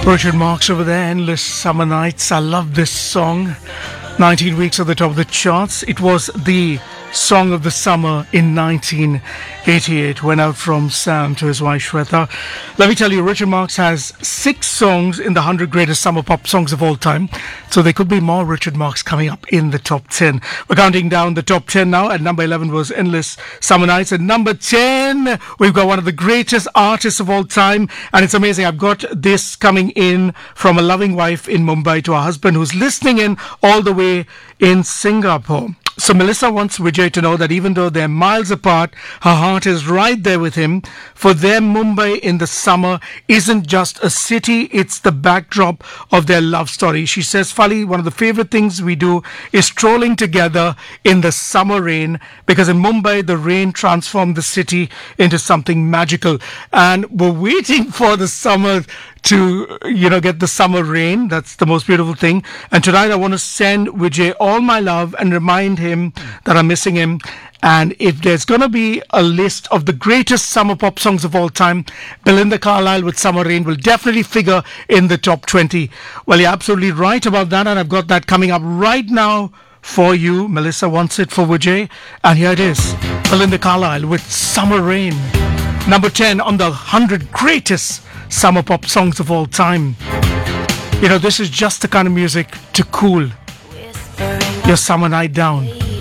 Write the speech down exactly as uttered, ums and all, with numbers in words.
Richard Marx over there, Endless Summer Nights. I love this song. nineteen weeks at the top of the charts. It was the song of the summer in nineteen eighty-eight. Went out from Sam to his wife Shweta. Let me tell you, Richard Marx has six songs in the one hundred greatest summer pop songs of all time. So there could be more Richard Marx coming up in the top ten. We're counting down the top ten now. At number eleven was Endless Summer Nights. At number ten, we've got one of the greatest artists of all time. And it's amazing. I've got this coming in from a loving wife in Mumbai to her husband who's listening in all the way in Singapore. So Melissa wants Vijay to know that even though they're miles apart, her heart is right there with him. For them, Mumbai in the summer isn't just a city, it's the backdrop of their love story. She says, Fali, one of the favorite things we do is strolling together in the summer rain, because in Mumbai, the rain transformed the city into something magical. And we're waiting for the summer to, you know, get the summer rain. That's the most beautiful thing. And tonight I want to send Vijay all my love and remind him that I'm missing him. And if there's going to be a list of the greatest summer pop songs of all time, Belinda Carlisle with Summer Rain will definitely figure in the top twenty. Well, you're absolutely right about that. And I've got that coming up right now for you. Melissa wants it for Vijay. And here it is. Belinda Carlisle with Summer Rain. Number ten on the one hundred greatest summer pop songs of all time. You know, this is just the kind of music to cool your summer night down.